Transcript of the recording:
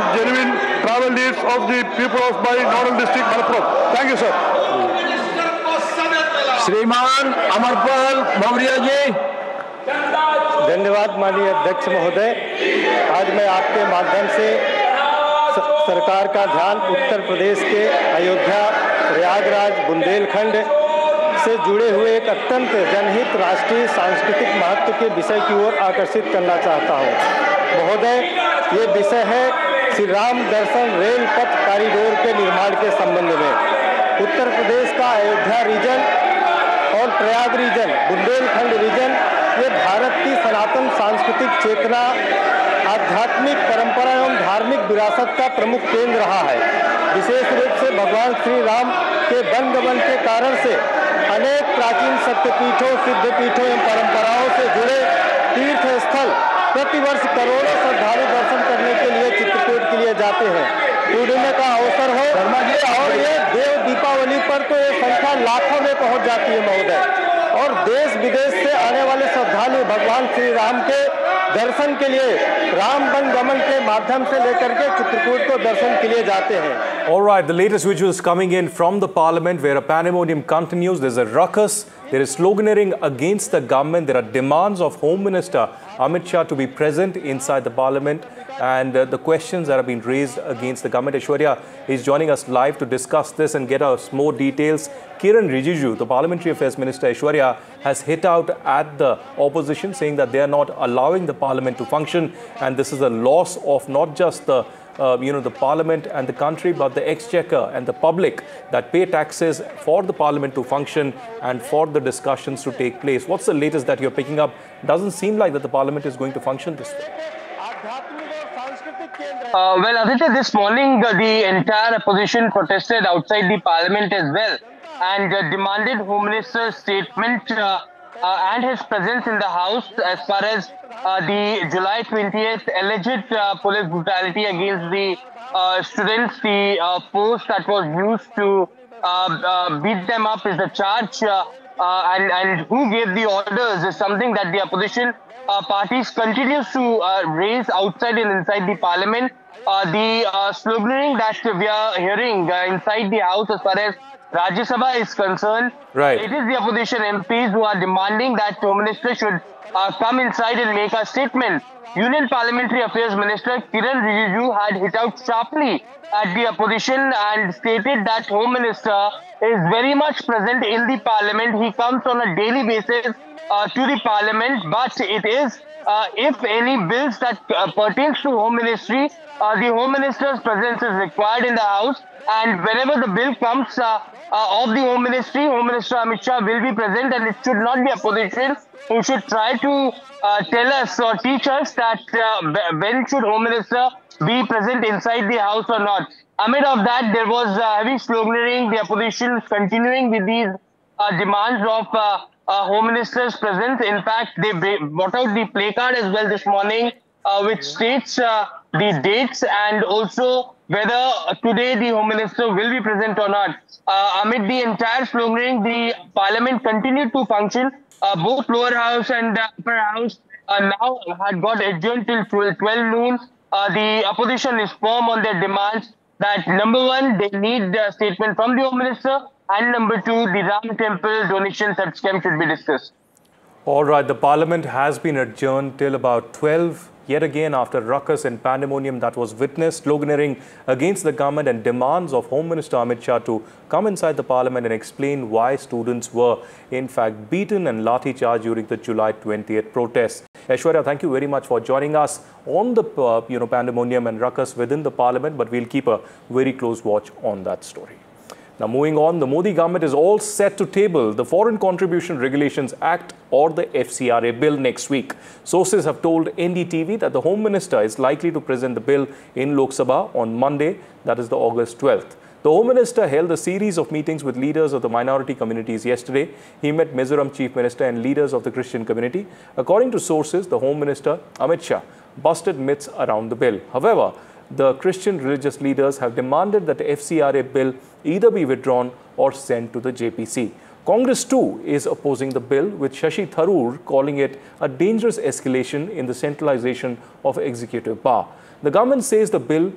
genuine travel deeds of the people of my Nodal district, Malappuram. Thank you, sir. श्रीमान अमरपाल मौर्य जी। धन्यवाद माननीय अध्यक्ष महोदय। आज मैं आपके माध्यम से सरकार का ध्यान उत्तर प्रदेश के अयोध्या, प्रयागराज, बुंदेलखंड से जुड़े हुए एक अत्यंत जनहित राष्ट्रीय सांस्कृतिक महत्व के विषय की ओर आकर्षित करना चाहता हूं। महोदय, ये विषय है श्री राम दर्शन रेल पथ कॉरिडोर के निर्माण के संबंध में। उत्तर प्रदेश का अयोध्या रीजन और प्रयाग रीजन, बुंदेलखंड रीजन, ये भारत की सनातन सांस्कृतिक चेतना, आध्यात्मिक परंपरा एवं धार्मिक विरासत का प्रमुख केंद्र रहा है। विशेष रूप से भगवान श्री राम के वनगमन के कारण से अनेक प्राचीन शक्तिपीठों, सिद्धपीठों एवं परंपराओं से जुड़े तीर्थ स्थल प्रतिवर्ष करोड़ों श्रद्धालु दर्शन करने के लिए चित्रकूट के लिए जाते हैं। पूर्णिमा का अवसर हो और ये देव दीपावली पर तो ये संख्या लाखों में पहुंच जाती है महोदय। और देश विदेश से आने वाले श्रद्धालु भगवान श्री राम के दर्शन के लिए राम वन गमन के माध्यम से लेकर के चित्रकूट को दर्शन के लिए जाते हैं। All right, the latest visuals coming in from the parliament where a pandemonium continues. There's a ruckus, there is sloganeering against the government, there are demands of Home Minister Amit Shah to be present inside the parliament, and the questions that have been raised against the government. Aishwarya is joining us live to discuss this and get us more details. Kiran Rijiju, the Parliamentary Affairs Minister, Aishwarya, has hit out at the opposition saying that they are not allowing the parliament to function, and this is a loss of not just the the parliament and the country, but the exchequer and the public that pay taxes for the parliament to function and for the discussions to take place. What's the latest that you're picking up? Doesn't seem like that the parliament is going to function this way. Well, Aditya, this morning the entire opposition protested outside the parliament as well and demanded Home Minister's statement and his presence in the house as far as the July 20th alleged police brutality against the students. The force that was used to beat them up is the charge, and who gave the orders is something that the opposition parties continues to raise outside and inside the parliament. The sloganeering that we are hearing inside the house as far as Rajya Sabha is concerned, right. It is the opposition MPs who are demanding that Home Minister should come inside and make a statement. Union Parliamentary Affairs Minister Kiran Rijiju had hit out sharply at the opposition and stated that Home Minister is very much present in the Parliament. He comes on a daily basis to the Parliament, but it is if any bills that pertains to Home Ministry, the Home Minister's presence is required in the House, and whenever the bill comes of the Home Ministry, Home Minister Amit Shah will be present, and it should not be opposition who should try to tell us or teach us that when should Home Minister be present inside the House or not. Amid of that, there was heavy sloganeering. The opposition is continuing with these demands of Home Minister's presence. In fact, they brought out the placard as well this morning, which states the dates and also whether today the Home Minister will be present or not. Amid the entire sloganeering, the Parliament continued to function. Both lower house and upper house now had got adjourned till 12 noon. The opposition is firm on their demands that number one, they need a statement from the Home Minister, and number two, the Ram Temple donation scam should be discussed. All right, the Parliament has been adjourned till about 12, yet again after ruckus and pandemonium that was witnessed, sloganeering against the government and demands of Home Minister Amit Shah to come inside the Parliament and explain why students were in fact beaten and lathi charged during the July 20th protests. Aishwarya, thank you very much for joining us on the pandemonium and ruckus within the Parliament, but we'll keep a very close watch on that story. Now, moving on, the Modi government is all set to table the Foreign Contribution Regulations Act or the FCRA bill next week. Sources have told NDTV that the Home Minister is likely to present the bill in Lok Sabha on Monday, that is the August 12th. The Home Minister held a series of meetings with leaders of the minority communities yesterday. He met Mizoram Chief Minister and leaders of the Christian community. According to sources, the Home Minister, Amit Shah, busted myths around the bill. However, the Christian religious leaders have demanded that the FCRA bill either be withdrawn or sent to the JPC. Congress too is opposing the bill, with Shashi Tharoor calling it a dangerous escalation in the centralization of executive power. The government says the bill